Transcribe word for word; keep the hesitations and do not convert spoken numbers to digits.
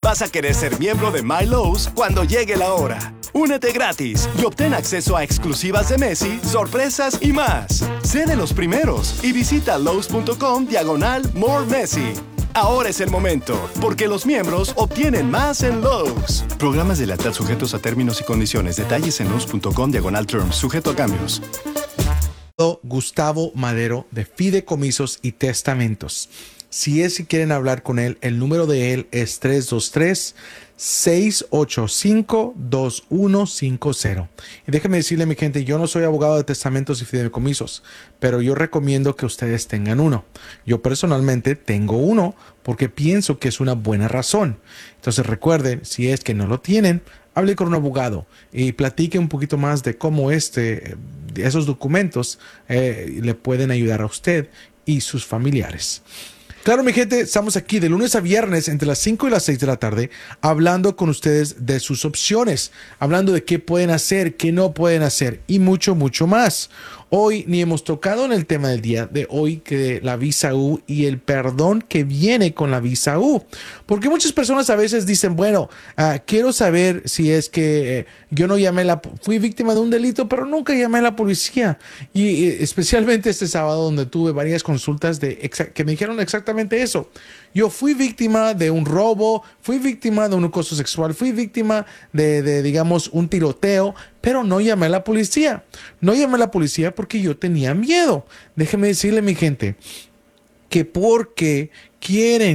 vas a querer ser miembro de My Lowe's cuando llegue la hora. Únete gratis y obtén acceso a exclusivas de Messi, sorpresas y más. Sé de los primeros y visita Lowe's.com diagonal More Messi. Ahora es el momento, porque los miembros obtienen más en Lowe's. Programas de lealtad sujetos a términos y condiciones. Detalles en Lowe's.com diagonal terms, sujeto a cambios. Gustavo Madero de Fideicomisos y Testamentos. Si es si quieren hablar con él, el número de él es tres dos tres, seis ocho cinco, dos uno cinco cero. Y déjenme decirle, mi gente, yo no soy abogado de testamentos y fideicomisos, pero yo recomiendo que ustedes tengan uno. Yo personalmente tengo uno porque pienso que es una buena razón. Entonces recuerden, si es que no lo tienen, hable con un abogado y platique un poquito más de cómo este, esos documentos eh, le pueden ayudar a usted y sus familiares. Claro, mi gente, estamos aquí de lunes a viernes entre las cinco y las seis de la tarde hablando con ustedes de sus opciones, hablando de qué pueden hacer, qué no pueden hacer y mucho, mucho más. Hoy ni hemos tocado en el tema del día de hoy que la visa U y el perdón que viene con la visa U. Porque muchas personas a veces dicen, bueno, uh, quiero saber si es que eh, yo no llamé la, fui víctima de un delito, pero nunca llamé a la policía. Y, y especialmente este sábado donde tuve varias consultas de que me dijeron exactamente eso. Yo fui víctima de un robo, fui víctima de un acoso sexual, fui víctima de, de, digamos, un tiroteo, pero no llamé a la policía. No llamé a la policía porque yo tenía miedo. Déjeme decirle, mi gente, que porque quieren